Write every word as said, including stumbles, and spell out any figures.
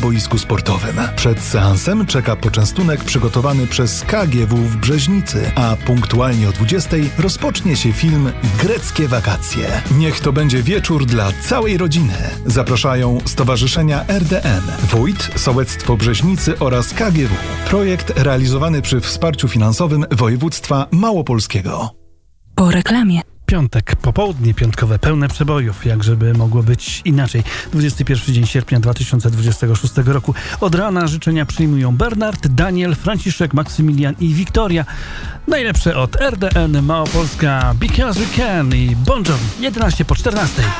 boisku sportowym. Przed seansem czeka poczęstunek przygotowany przez K G W w Brzeźnicy, a punktualnie o dwudziestej rozpocznie się film Greckie wakacje. Niech to będzie wieczór dla całej rodziny. Zapraszają stowarzyszenia R D N, Wójt, Sołectwo Brzeźnicy oraz K G W. Projekt realizowany przy wsparciu finansowym województwa małopolskiego. Po reklamie. Piątek, popołudnie piątkowe, pełne przebojów, jak żeby mogło być inaczej. dwudziesty pierwszy dzień sierpnia dwa tysiące dwudziestego szóstego roku. Od rana życzenia przyjmują Bernard, Daniel, Franciszek, Maksymilian i Wiktoria. Najlepsze od R D N Małopolska, Because We Can i Bon Jovi, jedenaście po czternastej.